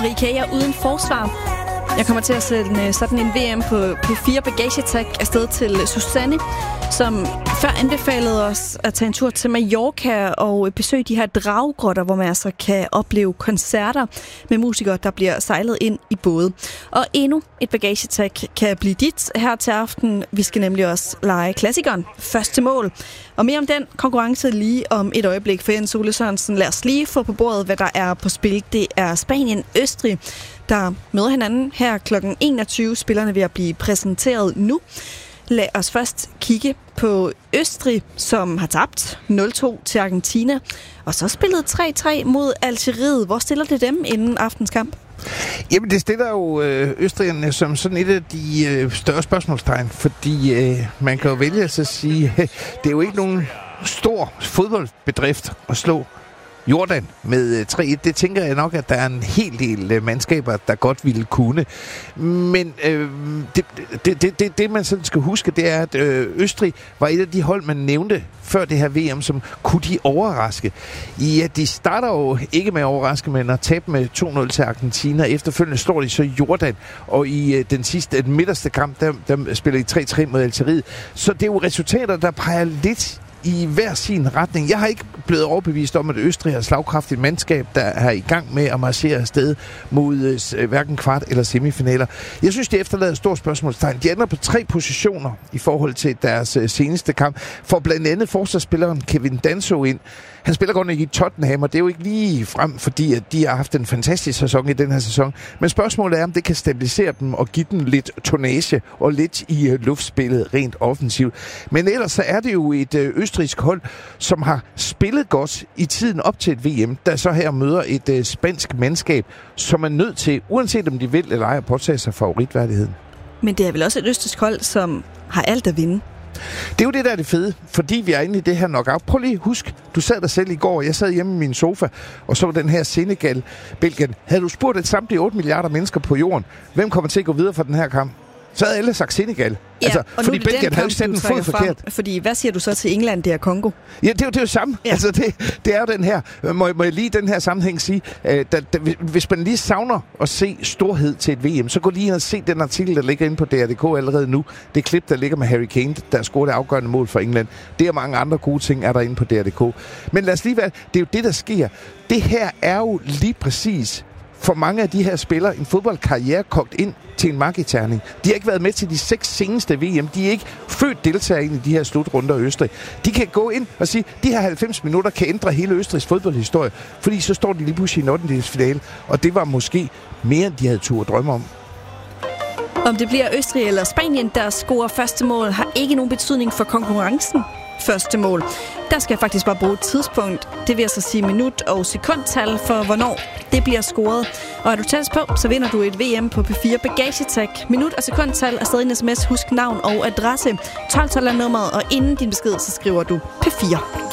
Marie K. er uden forsvar. Jeg kommer til at sende sådan en VM på 4 bagagetag afsted til Susanne, som før anbefalede os at tage en tur til Mallorca og besøge de her draggrotter, hvor man altså kan opleve koncerter med musikere, der bliver sejlet ind i både. Og endnu et bagagetag kan blive dit her til aften. Vi skal nemlig også lege klassikeren Første Mål. Og mere om den konkurrence lige om et øjeblik. For Jens Ole Sørensen, lad os lige få på bordet, hvad der er på spil. Det er Spanien-Østrig, der møder hinanden her kl. 21. Spillerne ved at blive præsenteret nu. Lad os først kigge på Østrig, som har tabt 0-2 til Argentina. Og så spillet 3-3 mod Algeriet. Hvor stiller det dem inden aftens kamp? Jamen, det stiller jo østrigerne som sådan et af de større spørgsmålstegn, fordi man kan jo vælge at sige, det er jo ikke nogen stor fodboldbedrift at slå Jordan med 3-1. Det tænker jeg nok, at der er en hel del mandskaber, der godt ville kunne. Men det man sådan skal huske, det er, at Østrig var et af de hold, man nævnte før det her VM, som kunne de overraske. Ja, de starter jo ikke med at overraske, men at tabe med 2-0 til Argentina. Efterfølgende står de så Jordan, og i den midterste kamp, der spiller de 3-3 mod Algeriet. Så det er jo resultater, der peger lidt i hver sin retning. Jeg har ikke blevet overbevist om, at Østrig har slagkraftigt mandskab, der er i gang med at marchere afsted mod hverken kvart- eller semifinaler. Jeg synes, det efterlader et stort spørgsmålstegn. De ender på 3 positioner i forhold til deres seneste kamp. For blandt andet forsvarsspilleren Kevin Danso ind. Han spiller godt nok i Tottenham, og det er jo ikke lige frem, fordi at de har haft en fantastisk sæson i den her sæson. Men spørgsmålet er, om det kan stabilisere dem og give dem lidt tonnage og lidt i luftspillet rent offensivt. Men ellers så er det jo et østrigsk hold, som har spillet godt i tiden op til et VM, der så her møder et spansk mandskab, som er nødt til, uanset om de vil eller ej, at påtage sig favoritværdigheden. Men det er vel også et østrigsk hold, som har alt at vinde? Det er jo det, der er det fede, fordi vi er inde i det her knockout. Prøv lige at husk, du sad der selv i går, jeg sad hjemme i min sofa, og så den her Senegal-Belgien. Havde du spurgt et samtlige 8 milliarder mennesker på jorden, hvem kommer til at gå videre fra den her kamp? Så havde alle sagt Senegal. Ja, altså, fordi Belgien havde jo sat en fod forkert. Fordi hvad siger du så til England, det er Kongo? Ja, det er jo samme. Ja. Altså, det er jo den her. Må jeg lige den her sammenhæng sige, hvis man lige savner at se storhed til et VM, så gå lige ind og se den artikel, der ligger inde på DR.dk allerede nu. Det klip, der ligger med Harry Kane, der scorede det afgørende mål for England. Det og mange andre gode ting er der inde på DR.dk. Men lad os lige være, det er jo det, der sker. Det her er jo lige præcis for mange af de her spillere en fodboldkarriere kogt ind til en markedterning. De har ikke været med til de 6 seneste VM. De er ikke født deltagere ind i de her slutrunder i Østrig. De kan gå ind og sige, at de her 90 minutter kan ændre hele Østrigs fodboldhistorie, fordi så står de lige pludselig i en 8. og det var måske mere, end de havde tur at drømme om. Om det bliver Østrig eller Spanien, der scorer første mål, har ikke nogen betydning for konkurrencen. Første mål. Der skal jeg faktisk bare bruge et tidspunkt. Det vil altså sige minut og sekundtal for, hvornår det bliver scoret. Og er du tæt på, så vinder du et VM på P4 bagagetag. Minut og sekundtal er stadig en sms. Husk navn og adresse. 12 er nummeret, og inden din besked, så skriver du P4.